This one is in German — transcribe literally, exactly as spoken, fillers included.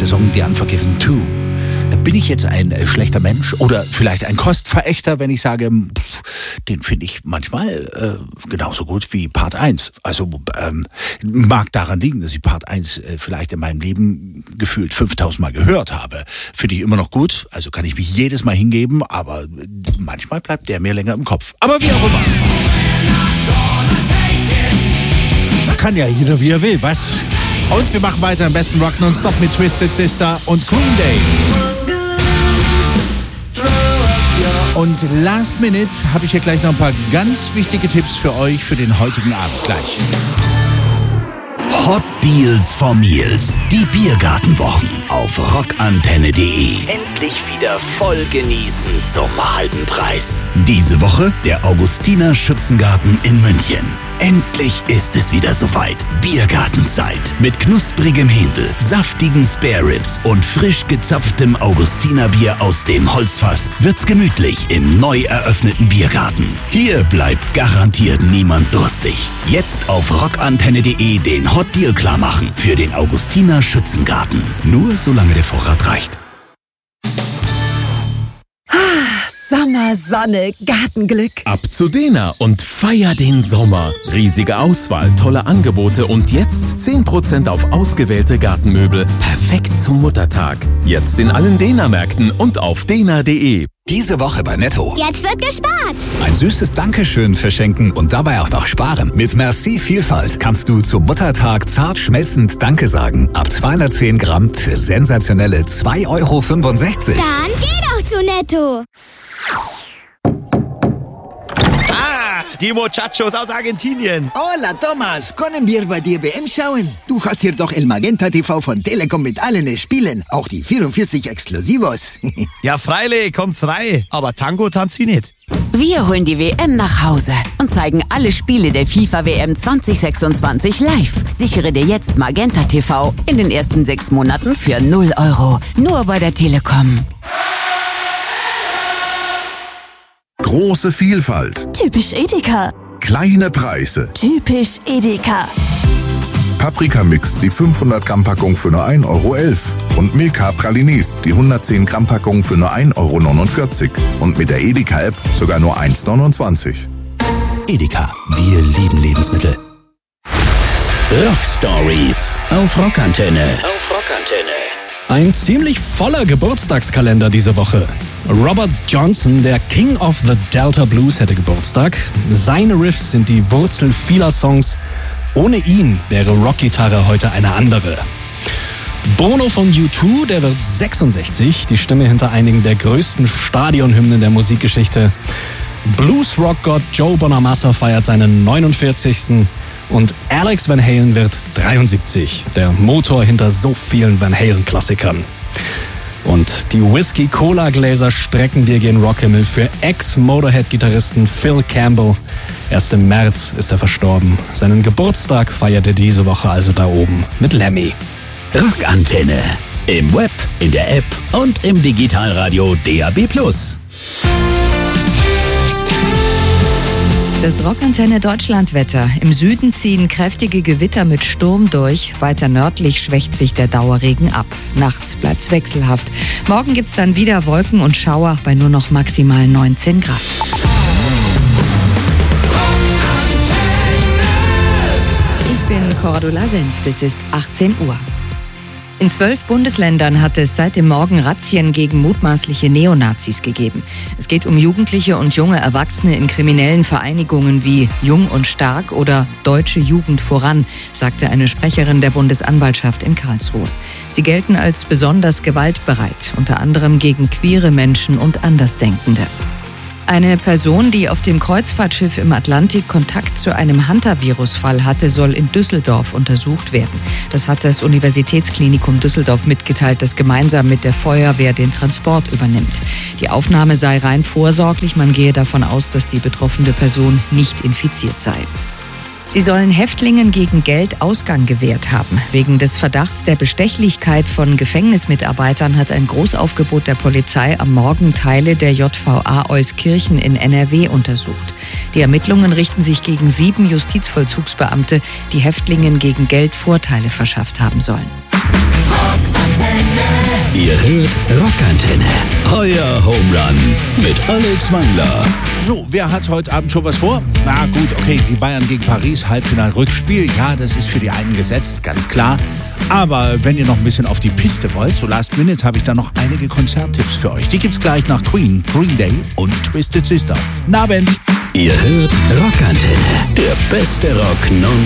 Song The Unforgiven zwei. Bin ich jetzt ein äh, schlechter Mensch oder vielleicht ein Kostverächter, wenn ich sage, pff, den finde ich manchmal äh, genauso gut wie Part eins. Also ähm, mag daran liegen, dass ich Part eins äh, vielleicht in meinem Leben gefühlt fünftausend Mal gehört habe. Finde ich immer noch gut, also kann ich mich jedes Mal hingeben, aber manchmal bleibt der mir länger im Kopf. Aber wie auch immer. Kann ja jeder, wie er will, was? Und wir machen weiter am besten Rock nonstop mit Twisted Sister und Green Day. Und last minute habe ich hier gleich noch ein paar ganz wichtige Tipps für euch für den heutigen Abend gleich. Hot Deals for Meals. Die Biergartenwochen auf rockantenne punkt de. Endlich wieder voll genießen zum halben Preis. Diese Woche der Augustiner Schützengarten in München. Endlich ist es wieder soweit. Biergartenzeit. Mit knusprigem Händel, saftigen Spare Ribs und frisch gezapftem Augustinerbier aus dem Holzfass wird's gemütlich im neu eröffneten Biergarten. Hier bleibt garantiert niemand durstig. Jetzt auf rockantenne punkt de den Hot Deal klar machen für den Augustiner Schützengarten. Nur solange der Vorrat reicht. Sommer, Sonne, Gartenglück. Ab zu Dena und feier den Sommer. Riesige Auswahl, tolle Angebote und jetzt zehn Prozent auf ausgewählte Gartenmöbel. Perfekt zum Muttertag. Jetzt in allen Dena-Märkten und auf dena punkt de. Diese Woche bei Netto. Jetzt wird gespart. Ein süßes Dankeschön verschenken und dabei auch noch sparen. Mit Merci Vielfalt kannst du zum Muttertag zart schmelzend Danke sagen. Ab zweihundertzehn Gramm für sensationelle zwei Euro fünfundsechzig. Dann geh doch zu Netto. Ah, die Muchachos aus Argentinien. Hola, Thomas. Können wir bei dir W M schauen? Du hast hier doch El Magenta T V von Telekom mit allen Spielen. Auch die vierundvierzig Exklusivos. Ja, freilich, kommt's rein. Aber Tango tanzt sie nicht. Wir holen die W M nach Hause und zeigen alle Spiele der FIFA W M zwanzig sechsundzwanzig live. Sichere dir jetzt Magenta T V in den ersten sechs Monaten für null Euro. Nur bei der Telekom. Große Vielfalt. Typisch Edeka. Kleine Preise. Typisch Edeka. Paprika-Mix, die fünfhundert Gramm Packung für nur ein Euro elf. Und Milka Pralinis, die hundertzehn Gramm Packung für nur ein Euro neunundvierzig. Und mit der Edeka-App sogar nur eins neunundzwanzig. Edeka, wir lieben Lebensmittel. Rock Stories auf Rockantenne. Auf Rockantenne. Ein ziemlich voller Geburtstagskalender diese Woche. Robert Johnson, der King of the Delta Blues, hätte Geburtstag. Seine Riffs sind die Wurzel vieler Songs. Ohne ihn wäre Rockgitarre heute eine andere. Bono von U zwei, der wird sechsundsechzig, die Stimme hinter einigen der größten Stadionhymnen der Musikgeschichte. Blues-Rockgott Joe Bonamassa feiert seinen neunundvierzigsten und Alex Van Halen wird dreiundsiebzig, der Motor hinter so vielen Van Halen-Klassikern. Und die Whisky-Cola-Gläser strecken wir gen Rockhimmel für Ex-Motorhead-Gitarristen Phil Campbell. Erst im März ist er verstorben. Seinen Geburtstag feiert er diese Woche also da oben mit Lemmy. Rockantenne. Im Web, in der App und im Digitalradio D A B plus. Das Rockantenne Deutschlandwetter. Im Süden ziehen kräftige Gewitter mit Sturm durch. Weiter nördlich schwächt sich der Dauerregen ab. Nachts bleibt's wechselhaft. Morgen gibt's dann wieder Wolken und Schauer bei nur noch maximal neunzehn Grad. Ich bin Cordula Senft. Es ist achtzehn Uhr. In zwölf Bundesländern hat es seit dem Morgen Razzien gegen mutmaßliche Neonazis gegeben. Es geht um Jugendliche und junge Erwachsene in kriminellen Vereinigungen wie Jung und Stark oder Deutsche Jugend voran, sagte eine Sprecherin der Bundesanwaltschaft in Karlsruhe. Sie gelten als besonders gewaltbereit, unter anderem gegen queere Menschen und Andersdenkende. Eine Person, die auf dem Kreuzfahrtschiff im Atlantik Kontakt zu einem Hantavirus-Fall hatte, soll in Düsseldorf untersucht werden. Das hat das Universitätsklinikum Düsseldorf mitgeteilt, das gemeinsam mit der Feuerwehr den Transport übernimmt. Die Aufnahme sei rein vorsorglich. Man gehe davon aus, dass die betroffene Person nicht infiziert sei. Sie sollen Häftlingen gegen Geld Ausgang gewährt haben. Wegen des Verdachts der Bestechlichkeit von Gefängnismitarbeitern hat ein Großaufgebot der Polizei am Morgen Teile der J V A Euskirchen in N R W untersucht. Die Ermittlungen richten sich gegen sieben Justizvollzugsbeamte, die Häftlingen gegen Geld Vorteile verschafft haben sollen. Rockantenne. Ihr hört Rockantenne. Euer Home Run mit Alex Wangler. So, wer hat heute Abend schon was vor? Na gut, okay, die Bayern gegen Paris, Halbfinal-Rückspiel. Ja, das ist für die einen gesetzt, ganz klar. Aber wenn ihr noch ein bisschen auf die Piste wollt, so last minute, habe ich da noch einige Konzerttipps für euch. Die gibt's gleich nach Queen, Green Day und Twisted Sister. Guten Abend. Ihr hört Rockantenne, der beste Rock non